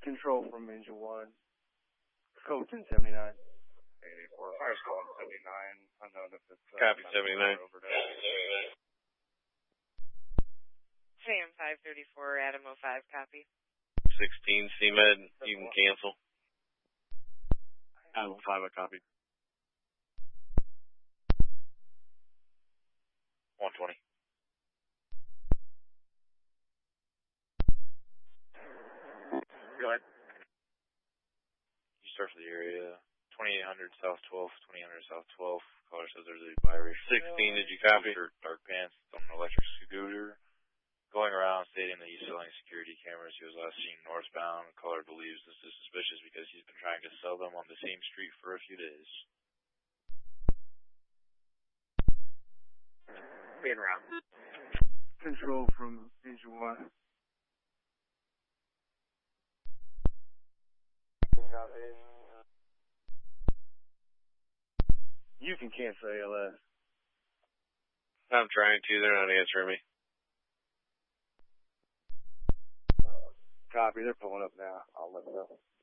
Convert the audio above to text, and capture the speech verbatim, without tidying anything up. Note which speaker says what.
Speaker 1: Control from engine one. Code ten seventy-nine.
Speaker 2: eighty-four. Fire's calling seventy-nine. Unknown if it's... Uh,
Speaker 3: Copy seventy-nine.
Speaker 4: Sam five thirty-four, Adam oh five, copy.
Speaker 3: sixteen, C M E D, you can cancel.
Speaker 1: Adam oh five, I copied.
Speaker 3: one twenty.
Speaker 1: Go ahead.
Speaker 3: You start for the area. twenty-eight hundred South twelfth, twenty-eight hundred South twelfth. Caller says there's a biracial. sixteen, did you copy? Dark pants on an electric scooter. Going around stating that he's selling security cameras. He was last seen northbound. Caller believes this is suspicious because he's been trying to sell them on the same street for a few days.
Speaker 2: Being around.
Speaker 1: Control from engine one. You can cancel A L S.
Speaker 3: I'm trying to. They're not answering me.
Speaker 1: Copy. They're pulling up now. I'll let them know.